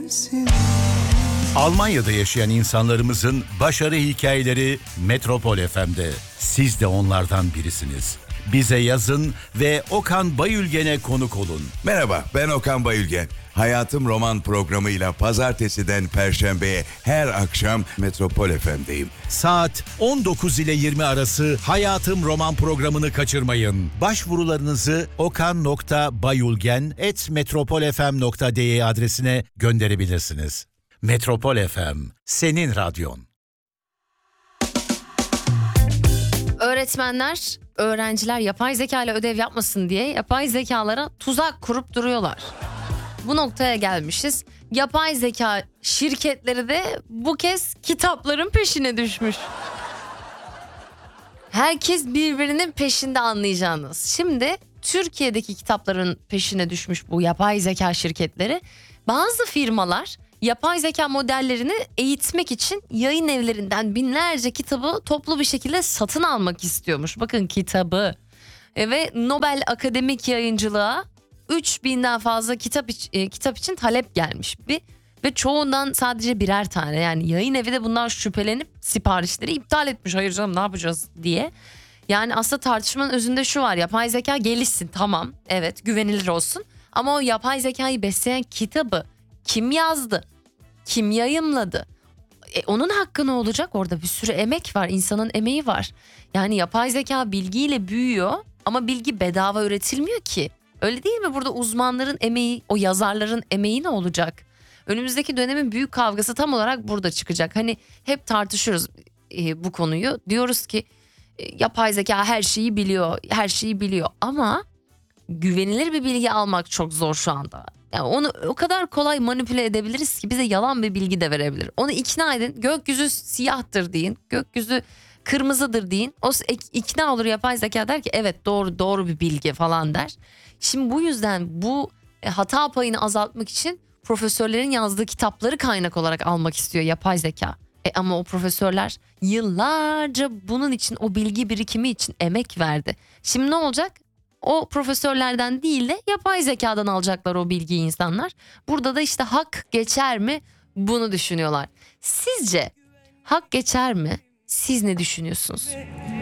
sensin. Almanya'da yaşayan insanlarımızın başarı hikayeleri Metropol FM'de. Siz de onlardan birisiniz. Bize yazın ve Okan Bayülgen'e konuk olun. Merhaba, ben Okan Bayülgen. Hayatım Roman programıyla pazartesiden perşembeye her akşam Metropol FM'deyim. Saat 19 ile 20 arası Hayatım Roman programını kaçırmayın. Başvurularınızı okan.bayülgen@metropolfm.de adresine gönderebilirsiniz. Metropol FM, senin radyon. Öğretmenler, öğrenciler yapay zeka ile ödev yapmasın diye yapay zekalara tuzak kurup duruyorlar. Bu noktaya gelmişiz. Yapay zeka şirketleri de bu kez kitapların peşine düşmüş. Herkes birbirinin peşinde, anlayacağınız. Şimdi Türkiye'deki kitapların peşine düşmüş bu yapay zeka şirketleri. Bazı firmalar yapay zeka modellerini eğitmek için yayın evlerinden binlerce kitabı toplu bir şekilde satın almak istiyormuş. Bakın, kitabı. Ve Nobel Akademik Yayıncılığa 3000'den fazla kitap için talep gelmiş. Ve çoğundan sadece birer tane. Yani yayın evi de bundan şüphelenip siparişleri iptal etmiş. Hayır canım, ne yapacağız diye. Yani aslında tartışmanın özünde şu var: yapay zeka gelişsin, tamam, evet, güvenilir olsun. Ama o yapay zekayı besleyen kitabı kim yazdı? Kim yayımladı? Onun hakkı ne olacak? Orada bir sürü emek var, insanın emeği var. Yani yapay zeka bilgiyle büyüyor ama bilgi bedava üretilmiyor ki. Öyle değil mi? Burada uzmanların emeği, o yazarların emeği ne olacak? Önümüzdeki dönemin büyük kavgası tam olarak burada çıkacak. Hani hep tartışıyoruz bu konuyu. Diyoruz ki yapay zeka her şeyi biliyor, her şeyi biliyor. Ama güvenilir bir bilgi almak çok zor şu anda. Yani onu o kadar kolay manipüle edebiliriz ki bize yalan bir bilgi de verebilir. Onu ikna edin. Gökyüzü siyahtır deyin. Gökyüzü kırmızıdır deyin. O ikna olur, yapay zeka der ki evet, doğru bir bilgi falan der. Şimdi bu yüzden bu hata payını azaltmak için profesörlerin yazdığı kitapları kaynak olarak almak istiyor yapay zeka. Ama o profesörler yıllarca bunun için, o bilgi birikimi için emek verdi. Şimdi ne olacak? O profesörlerden değil de yapay zekadan alacaklar o bilgiyi insanlar. Burada da işte hak geçer mi, bunu düşünüyorlar. Sizce hak geçer mi? Siz ne düşünüyorsunuz?